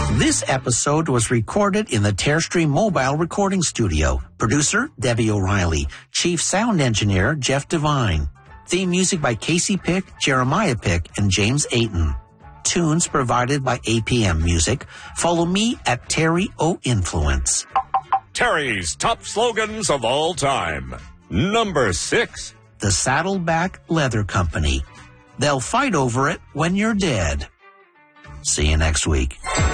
This episode was recorded in the Terrestream Mobile Recording Studio. Producer, Debbie O'Reilly. Chief Sound Engineer, Jeff Devine. Theme music by Casey Pick, Jeremiah Pick, and James Ayton. Tunes provided by APM Music. Follow me at Terry O Influence. Terry's top slogans of all time. Number 6. The Saddleback Leather Company. They'll fight over it when you're dead. See you next week.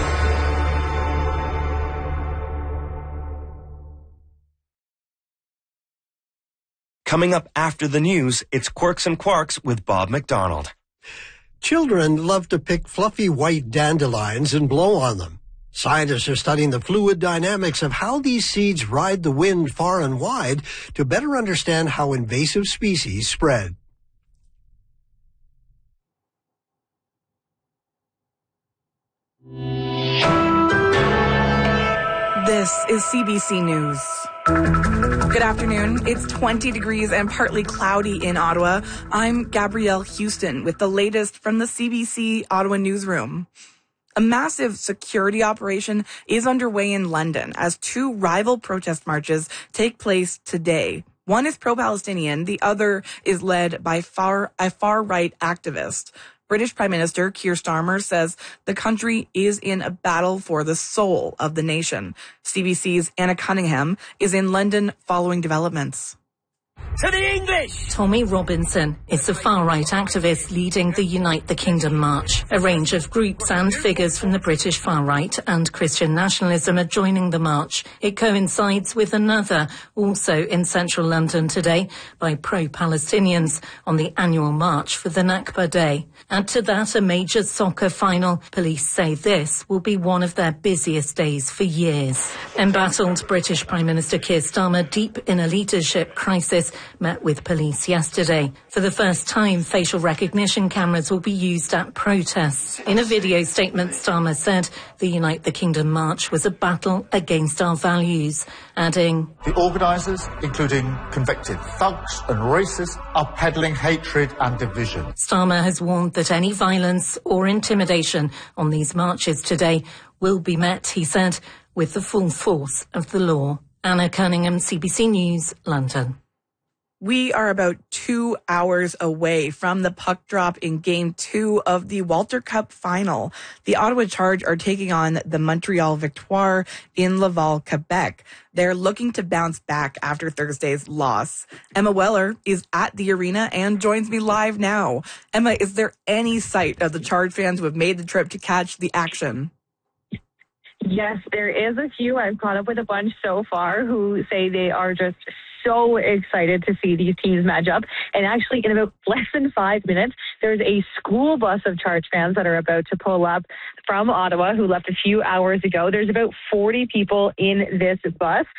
Coming up after the news, it's Quirks and Quarks with Bob McDonald. Children love to pick fluffy white dandelions and blow on them. Scientists are studying the fluid dynamics of how these seeds ride the wind far and wide to better understand how invasive species spread. This is CBC News. Good afternoon. It's 20 degrees and partly cloudy in Ottawa. I'm Gabrielle Houston with the latest from the CBC Ottawa newsroom. A massive security operation is underway in London as 2 rival protest marches take place today. One is pro-Palestinian, the other is led by a far-right activist. British Prime Minister Keir Starmer says the country is in a battle for the soul of the nation. CBC's Anna Cunningham is in London following developments. To the English! Tommy Robinson is the far-right activist leading the Unite the Kingdom March. A range of groups and figures from the British far-right and Christian nationalism are joining the march. It coincides with another, also in central London today, by pro-Palestinians on the annual march for the Nakba Day. Add to that a major soccer final. Police say this will be one of their busiest days for years. Embattled British Prime Minister Keir Starmer, deep in a leadership crisis, met with police yesterday. For the first time, facial recognition cameras will be used at protests. In a video statement, Starmer said the Unite the Kingdom March was a battle against our values, adding, "The organisers, including convicted thugs and racists, are peddling hatred and division." Starmer has warned that any violence or intimidation on these marches today will be met, he said, with the full force of the law. Anna Cunningham, CBC News, London. We are about 2 hours away from the puck drop in Game 2 of the Walter Cup final. The Ottawa Charge are taking on the Montreal Victoire in Laval, Quebec. They're looking to bounce back after Thursday's loss. Emma Weller is at the arena and joins me live now. Emma, is there any sight of the Charge fans who have made the trip to catch the action? Yes, there is a few. I've caught up with a bunch so far who say they are just so excited to see these teams match up. And actually, in about less than 5 minutes, there's a school bus of Charge fans that are about to pull up from Ottawa who left a few hours ago. There's about 40 people in this bus.